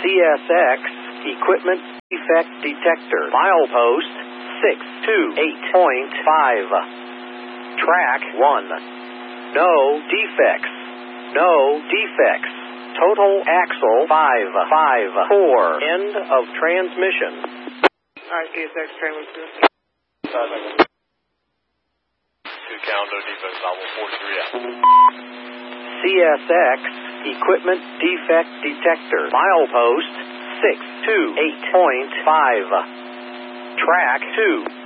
CSX Equipment Defect Detector. Milepost 628.5. Track 1. No defects. No defects. Total axle 554. End of transmission. Alright, CSX trailer 2. 2 calendar defect level 43 out. CSX Equipment Defect Detector. Milepost 628.5. Track 2.